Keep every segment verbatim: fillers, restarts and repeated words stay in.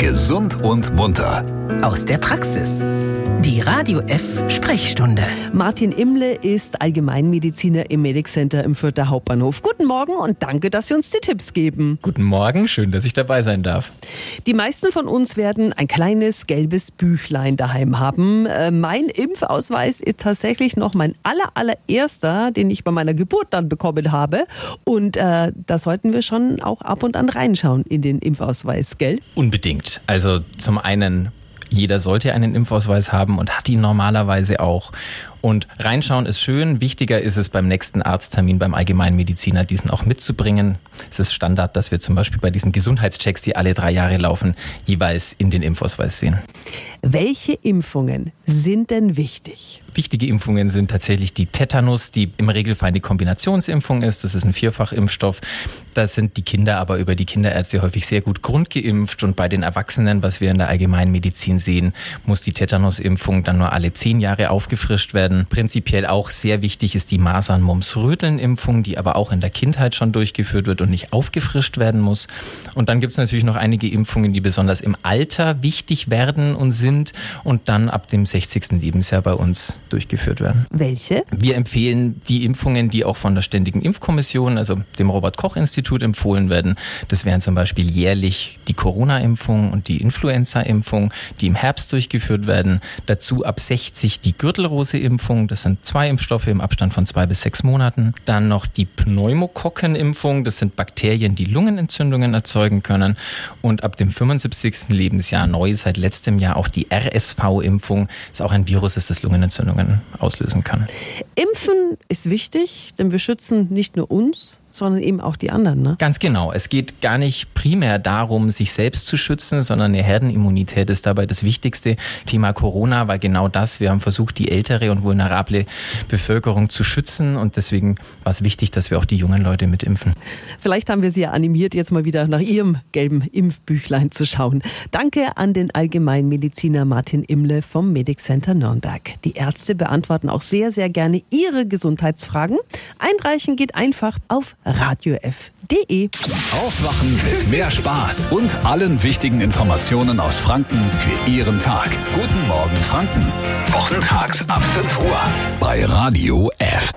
Gesund und munter. Aus der Praxis. Die Radio F Sprechstunde. Martin Imle ist Allgemeinmediziner im Medic Center im Fürther Hauptbahnhof. Guten Morgen und danke, dass Sie uns die Tipps geben. Guten Morgen, schön, dass ich dabei sein darf. Die meisten von uns werden ein kleines gelbes Büchlein daheim haben. Äh, mein Impfausweis ist tatsächlich noch mein aller, allererster, den ich bei meiner Geburt dann bekommen habe. Und äh, da sollten wir schon auch ab und an reinschauen in den Impfausweis, gell? Unbedingt. Also zum einen, jeder sollte einen Impfausweis haben und hat ihn normalerweise auch. Und reinschauen ist schön, wichtiger ist es beim nächsten Arzttermin beim Allgemeinmediziner, diesen auch mitzubringen. Es ist Standard, dass wir zum Beispiel bei diesen Gesundheitschecks, die alle drei Jahre laufen, jeweils in den Impfausweis sehen. Welche Impfungen sind denn wichtig? Wichtige Impfungen sind tatsächlich die Tetanus, die im Regelfall eine Kombinationsimpfung ist. Das ist ein Vierfachimpfstoff. Da sind die Kinder aber über die Kinderärzte häufig sehr gut grundgeimpft. Und bei den Erwachsenen, was wir in der Allgemeinmedizin sehen, muss die Tetanusimpfung dann nur alle zehn Jahre aufgefrischt werden. Prinzipiell auch sehr wichtig ist die Masern-Mumps-Röteln-Impfung, die aber auch in der Kindheit schon durchgeführt wird und nicht aufgefrischt werden muss. Und dann gibt es natürlich noch einige Impfungen, die besonders im Alter wichtig werden und sind und dann ab dem sechzigsten Lebensjahr bei uns durchgeführt werden. Welche? Wir empfehlen die Impfungen, die auch von der Ständigen Impfkommission, also dem Robert-Koch-Institut empfohlen werden. Das wären zum Beispiel jährlich die Corona-Impfung und die Influenza-Impfung, die im Herbst durchgeführt werden. Dazu ab sechzig die Gürtelrose-Impfung. Das sind zwei Impfstoffe im Abstand von zwei bis sechs Monaten. Dann noch die Pneumokokken-Impfung. Das sind Bakterien, die Lungenentzündungen erzeugen können. Und ab dem fünfundsiebzigsten Lebensjahr neu seit letztem Jahr auch die R S V-Impfung. Das ist auch ein Virus, das das Lungenentzündungen auslösen kann. Impfen ist wichtig, denn wir schützen nicht nur uns, sondern eben auch die anderen, ne? Ganz genau. Es geht gar nicht primär darum, sich selbst zu schützen, sondern eine Herdenimmunität ist dabei das wichtigste. Thema Corona war genau das. Wir haben versucht, die ältere und vulnerable Bevölkerung zu schützen und deswegen war es wichtig, dass wir auch die jungen Leute mitimpfen. Vielleicht haben wir Sie ja animiert, jetzt mal wieder nach Ihrem gelben Impfbüchlein zu schauen. Danke an den Allgemeinmediziner Martin Imle vom Medic Center Nürnberg. Die Ärzte beantworten auch sehr, sehr gerne Ihre Gesundheitsfragen. Einreichen geht einfach auf radio f punkt de. Aufwachen mit mehr Spaß und allen wichtigen Informationen aus Franken für Ihren Tag. Guten Morgen Franken. Wochentags ab fünf Uhr bei Radio F.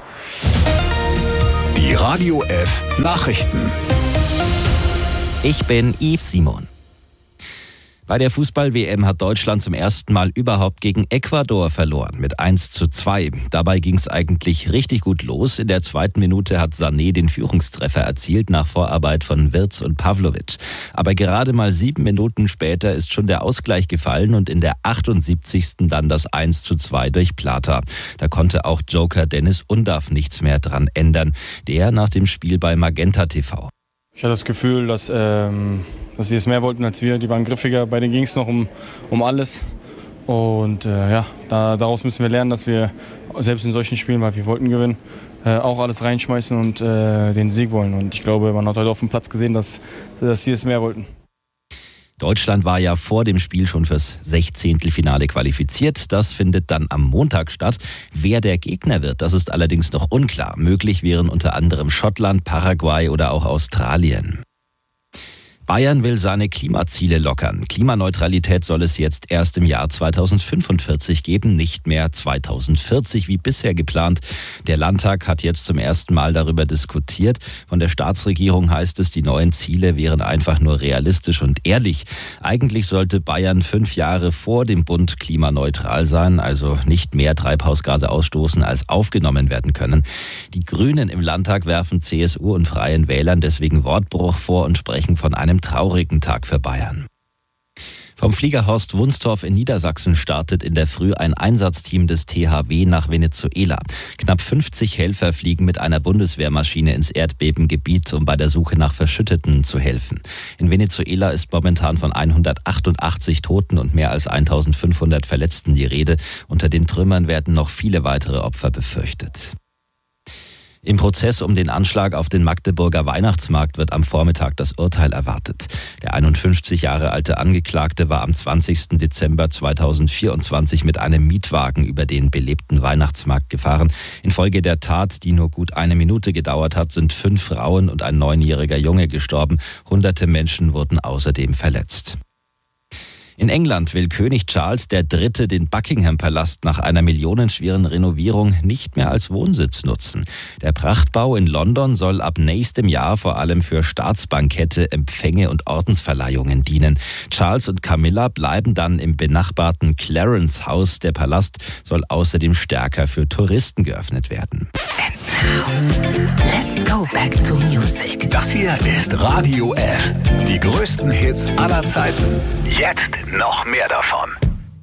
Die Radio F Nachrichten. Ich bin Yves Simon. Bei der Fußball-W M hat Deutschland zum ersten Mal überhaupt gegen Ecuador verloren mit eins zu zwei. Dabei ging es eigentlich richtig gut los. In der zweiten Minute hat Sané den Führungstreffer erzielt nach Vorarbeit von Wirtz und Pavlovic. Aber gerade mal sieben Minuten später ist schon der Ausgleich gefallen und in der achtundsiebzigsten dann das eins zu zwei durch Plata. Da konnte auch Joker Dennis Undaff nichts mehr dran ändern. Der nach dem Spiel bei Magenta T V. Ich hatte das Gefühl, dass, ähm, dass sie es mehr wollten als wir. Die waren griffiger, bei denen ging es noch um, um alles. Und äh, ja, da, daraus müssen wir lernen, dass wir selbst in solchen Spielen, weil wir wollten gewinnen, äh, auch alles reinschmeißen und äh, den Sieg wollen. Und ich glaube, man hat heute auf dem Platz gesehen, dass, dass sie es mehr wollten. Deutschland war ja vor dem Spiel schon fürs Sechzehntelfinale qualifiziert. Das findet dann am Montag statt. Wer der Gegner wird, das ist allerdings noch unklar. Möglich wären unter anderem Schottland, Paraguay oder auch Australien. Bayern will seine Klimaziele lockern. Klimaneutralität soll es jetzt erst im Jahr zweitausendfünfundvierzig geben, nicht mehr zweitausendvierzig wie bisher geplant. Der Landtag hat jetzt zum ersten Mal darüber diskutiert. Von der Staatsregierung heißt es, die neuen Ziele wären einfach nur realistisch und ehrlich. Eigentlich sollte Bayern fünf Jahre vor dem Bund klimaneutral sein, also nicht mehr Treibhausgase ausstoßen, als aufgenommen werden können. Die Grünen im Landtag werfen C S U und Freien Wählern deswegen Wortbruch vor und sprechen von einem traurigen Tag für Bayern. Vom Flieger Horst Wunstorf in Niedersachsen startet in der Früh ein Einsatzteam des T H W nach Venezuela. Knapp fünfzig Helfer fliegen mit einer Bundeswehrmaschine ins Erdbebengebiet, um bei der Suche nach Verschütteten zu helfen. In Venezuela ist momentan von hundertachtundachtzig Toten und mehr als eintausendfünfhundert Verletzten die Rede. Unter den Trümmern werden noch viele weitere Opfer befürchtet. Im Prozess um den Anschlag auf den Magdeburger Weihnachtsmarkt wird am Vormittag das Urteil erwartet. Der einundfünfzig Jahre alte Angeklagte war am zwanzigsten Dezember zweitausendvierundzwanzig mit einem Mietwagen über den belebten Weihnachtsmarkt gefahren. Infolge der Tat, die nur gut eine Minute gedauert hat, sind fünf Frauen und ein neunjähriger Junge gestorben. Hunderte Menschen wurden außerdem verletzt. In England will König Charles der Dritte den Buckingham-Palast nach einer millionenschweren Renovierung nicht mehr als Wohnsitz nutzen. Der Prachtbau in London soll ab nächstem Jahr vor allem für Staatsbankette, Empfänge und Ordensverleihungen dienen. Charles und Camilla bleiben dann im benachbarten Clarence House. Der Palast soll außerdem stärker für Touristen geöffnet werden. Let's go back to music. Das hier ist Radio F. Die größten Hits aller Zeiten. Jetzt noch mehr davon.